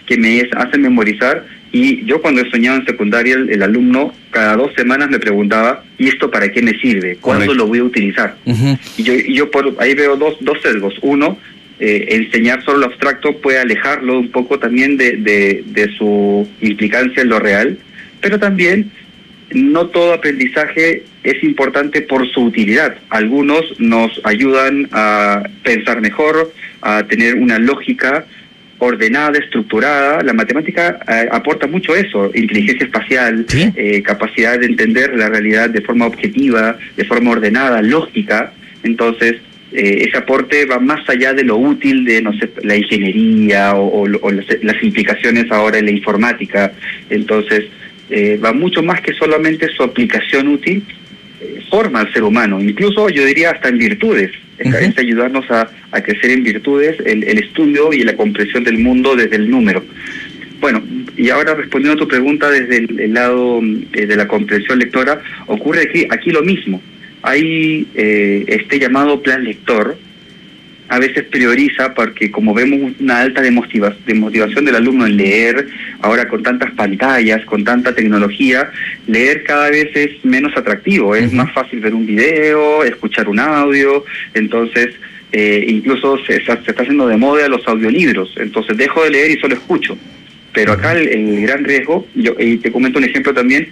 que me hacen memorizar. Y yo cuando he soñado en secundaria, el alumno cada 2 semanas me preguntaba, ¿y esto para qué me sirve? ¿Cuándo lo voy a utilizar? Y yo por ahí veo dos sesgos. Uno, enseñar solo lo abstracto puede alejarlo un poco también de su implicancia en lo real, pero también no todo aprendizaje es importante por su utilidad. Algunos nos ayudan a pensar mejor, a tener una lógica ordenada, estructurada. La matemática aporta mucho eso, inteligencia espacial, ¿sí? Capacidad de entender la realidad de forma objetiva, de forma ordenada, lógica. Entonces, ese aporte va más allá de lo útil de, no sé, la ingeniería o las implicaciones ahora en la informática. Entonces, va mucho más que solamente su aplicación útil, forma al ser humano, incluso yo diría hasta en virtudes. Es ayudarnos a crecer en virtudes, el estudio y la comprensión del mundo desde el número. Bueno, y ahora respondiendo a tu pregunta desde el lado de la comprensión lectora, ocurre aquí lo mismo. Hay este llamado plan lector, a veces prioriza porque como vemos una alta motivación del alumno en leer, ahora con tantas pantallas, con tanta tecnología, leer cada vez es menos atractivo, es más fácil ver un video, escuchar un audio. Entonces incluso se está haciendo de moda los audiolibros, entonces dejo de leer y solo escucho. Pero acá el gran riesgo, y te comento un ejemplo también,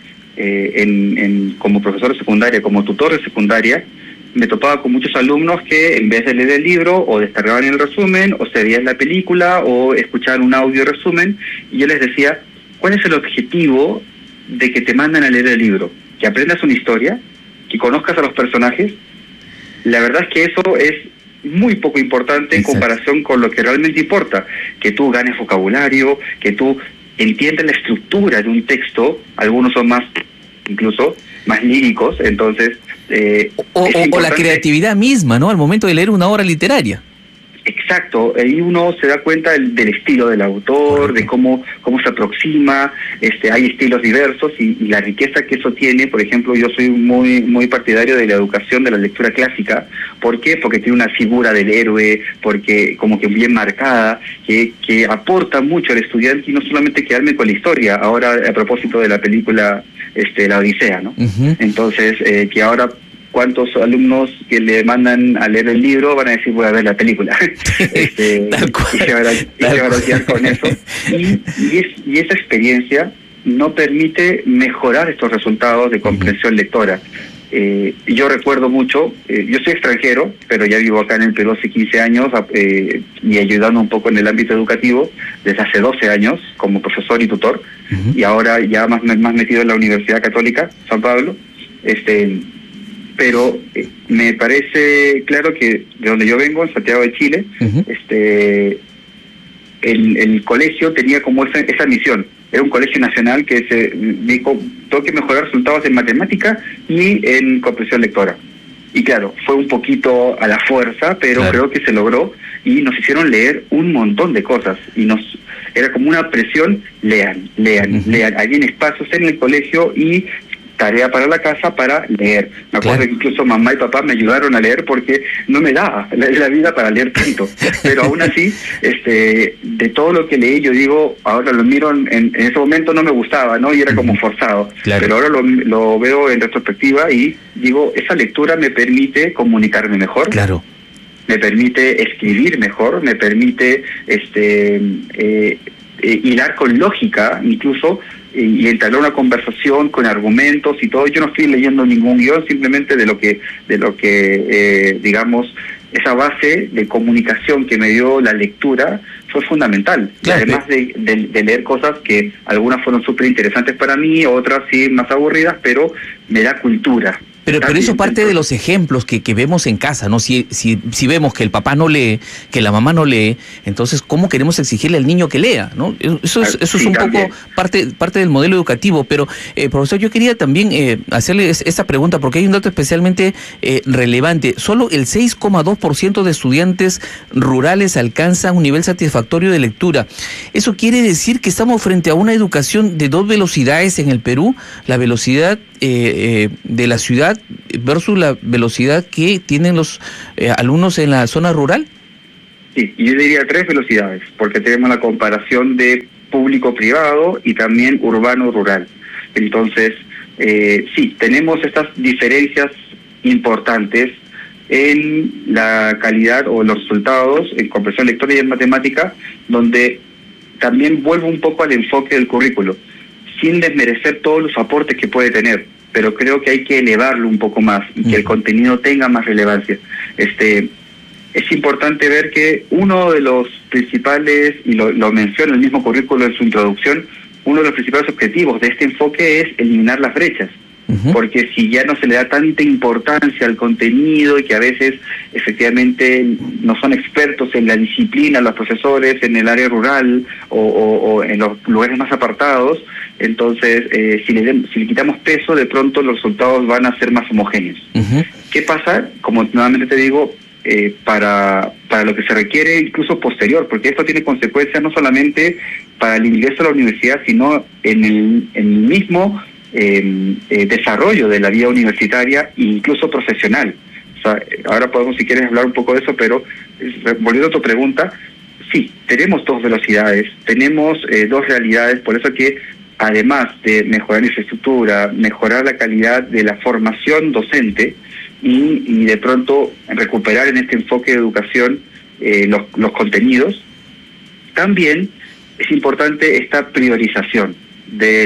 como profesor de secundaria, como tutor de secundaria, me topaba con muchos alumnos que en vez de leer el libro o descargaban el resumen o se veían la película o escuchaban un audio resumen, y yo les decía, ¿cuál es el objetivo de que te mandan a leer el libro? ¿Que aprendas una historia? ¿Que conozcas a los personajes? La verdad es que eso es muy poco importante en comparación con lo que realmente importa, que tú ganes vocabulario, que tú entiendas la estructura de un texto. Algunos son incluso más líricos, entonces o la creatividad misma, ¿no? Al momento de leer una obra literaria. Exacto, ahí uno se da cuenta del estilo del autor, de cómo se aproxima. Hay estilos diversos y la riqueza que eso tiene. Por ejemplo, yo soy muy partidario de la educación de la lectura clásica. ¿Por qué? Porque tiene una figura del héroe, porque como que bien marcada, que aporta mucho al estudiante, y no solamente quedarme con la historia. Ahora, a propósito de la película La Odisea, ¿no? Entonces, que ahora ¿cuántos alumnos que le mandan a leer el libro van a decir voy a ver la película? Y se van a quedar con eso. Y esa experiencia no permite mejorar estos resultados de comprensión lectora. Yo recuerdo mucho, yo soy extranjero, pero ya vivo acá en el Perú hace 15 años y ayudando un poco en el ámbito educativo desde hace 12 años como profesor y tutor, y ahora ya más metido en la Universidad Católica San Pablo. Pero me parece claro que de donde yo vengo, en Santiago de Chile, el colegio tenía como esa misión. Era un colegio nacional que se dijo, tengo que mejorar resultados en matemática y en comprensión lectora. Y claro, fue un poquito a la fuerza, pero creo que se logró, y nos hicieron leer un montón de cosas, y era como una presión, lean. Había espacios en el colegio y tarea para la casa para leer. Me acuerdo que incluso mamá y papá me ayudaron a leer porque no me daba la vida para leer tanto. Pero aún así, de todo lo que leí, yo digo, ahora lo miro, en ese momento no me gustaba, ¿no? Y era como forzado. Pero ahora lo veo en retrospectiva y digo, esa lectura me permite comunicarme mejor. Me permite escribir mejor, me permite hilar con lógica, incluso, y entablar una conversación con argumentos y todo. Yo no estoy leyendo ningún guión, simplemente de lo que digamos, esa base de comunicación que me dio la lectura fue fundamental. Además de leer cosas que algunas fueron súper interesantes para mí, otras sí más aburridas, pero me da cultura. Pero eso parte de los ejemplos que vemos en casa, ¿no? Si vemos que el papá no lee, que la mamá no lee, entonces ¿cómo queremos exigirle al niño que lea, ¿no? Eso es un poco parte del modelo educativo. Pero, profesor, yo quería también hacerle esa pregunta, porque hay un dato especialmente relevante. Solo el 6,2% de estudiantes rurales alcanzan un nivel satisfactorio de lectura. ¿Eso quiere decir que estamos frente a una educación de 2 velocidades en el Perú? La velocidad de la ciudad versus la velocidad que tienen los alumnos en la zona rural. Sí, yo diría 3 velocidades, porque tenemos la comparación de público-privado y también urbano-rural. Entonces, sí, tenemos estas diferencias importantes en la calidad o los resultados en comprensión lectora y en matemática, donde también vuelvo un poco al enfoque del currículo, sin desmerecer todos los aportes que puede tener, pero creo que hay que elevarlo un poco más y que el contenido tenga más relevancia. Es importante ver que uno de los principales, y lo menciona el mismo currículo en su introducción, uno de los principales objetivos de este enfoque es eliminar las brechas. Porque si ya no se le da tanta importancia al contenido y que a veces efectivamente no son expertos en la disciplina los profesores en el área rural o en los lugares más apartados, entonces si le quitamos peso, de pronto los resultados van a ser más homogéneos. ¿Qué pasa? Como nuevamente te digo, para lo que se requiere incluso posterior, porque esto tiene consecuencias no solamente para el ingreso a la universidad, sino en el mismo desarrollo de la vida universitaria e incluso profesional. O sea, ahora podemos, si quieres, hablar un poco de eso, pero volviendo a tu pregunta, sí, tenemos dos velocidades, tenemos dos realidades, por eso que además de mejorar la infraestructura, mejorar la calidad de la formación docente y de pronto recuperar en este enfoque de educación los contenidos, también es importante esta priorización de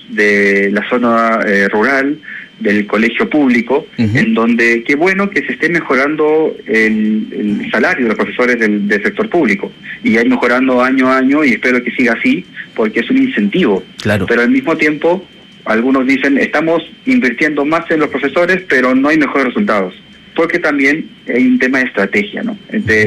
la zona rural, del colegio público, en donde qué bueno que se esté mejorando el salario de los profesores del sector público, y hay mejorando año a año, y espero que siga así, porque es un incentivo. Claro. Pero al mismo tiempo, algunos dicen, estamos invirtiendo más en los profesores, pero no hay mejores resultados, porque también hay un tema de estrategia, ¿no?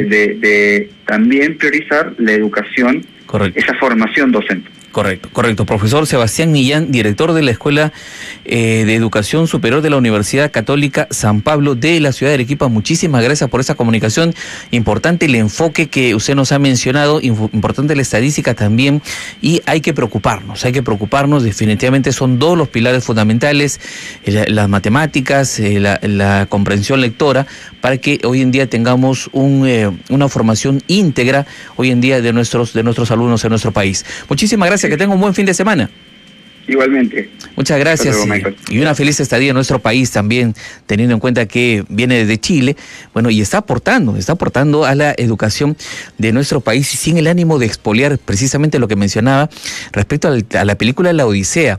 De también priorizar la educación, esa formación docente. Correcto. Profesor Sebastián Millán, director de la Escuela de Educación Superior de la Universidad Católica San Pablo de la ciudad de Arequipa, muchísimas gracias por esa comunicación. Importante el enfoque que usted nos ha mencionado, importante la estadística también, y hay que preocuparnos, definitivamente son dos los pilares fundamentales, las matemáticas, la comprensión lectora, para que hoy en día tengamos una formación íntegra hoy en día de nuestros alumnos en nuestro país. Muchísimas gracias, que tenga un buen fin de semana. Igualmente. Muchas gracias. Y una feliz estadía en nuestro país también, teniendo en cuenta que viene desde Chile, bueno, y está aportando a la educación de nuestro país, y sin el ánimo de expoliar precisamente lo que mencionaba respecto a la película La Odisea.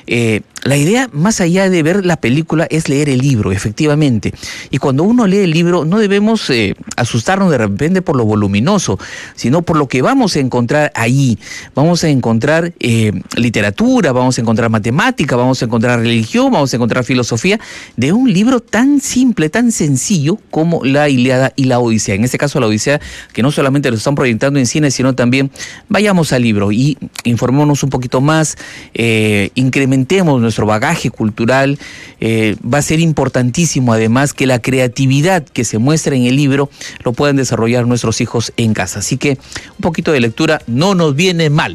La idea, más allá de ver la película, es leer el libro, efectivamente. Y cuando uno lee el libro, no debemos asustarnos de repente por lo voluminoso, sino por lo que vamos a encontrar ahí. Vamos a encontrar literatura, vamos a encontrar matemática, vamos a encontrar religión, vamos a encontrar filosofía, de un libro tan simple, tan sencillo como la Ilíada y la Odisea. En este caso, la Odisea, que no solamente lo están proyectando en cine, sino también vayamos al libro y informémonos un poquito más, incrementemos nuestro bagaje cultural. Va a ser importantísimo además que la creatividad que se muestra en el libro lo puedan desarrollar nuestros hijos en casa. Así que un poquito de lectura no nos viene mal.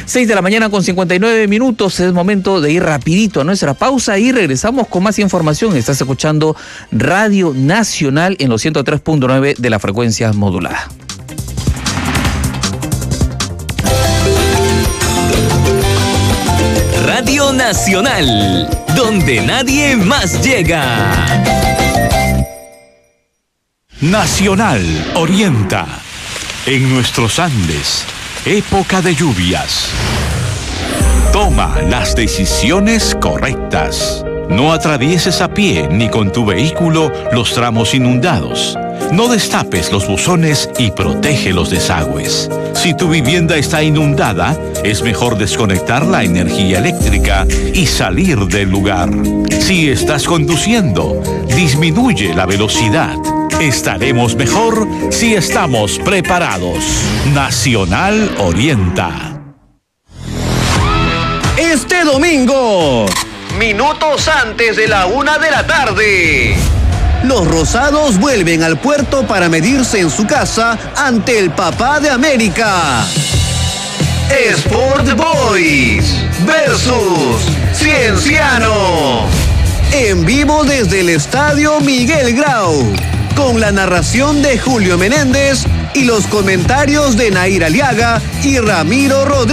6:59 a.m. Es momento de ir rapidito a nuestra pausa y regresamos con más información. Estás escuchando Radio Nacional en los 103.9 de la frecuencia modulada. Radio Nacional, donde nadie más llega. Nacional orienta. En nuestros Andes, época de lluvias. Toma las decisiones correctas. No atravieses a pie ni con tu vehículo los tramos inundados. No destapes los buzones y protege los desagües. Si tu vivienda está inundada, es mejor desconectar la energía eléctrica y salir del lugar. Si estás conduciendo, disminuye la velocidad. Estaremos mejor si estamos preparados. Nacional orienta. Este domingo, minutos antes de la 1 de la tarde, los rosados vuelven al puerto para medirse en su casa ante el papá de América. Sport Boys versus Cienciano. En vivo desde el Estadio Miguel Grau, con la narración de Julio Menéndez y los comentarios de Nair Aliaga y Ramiro Rodríguez.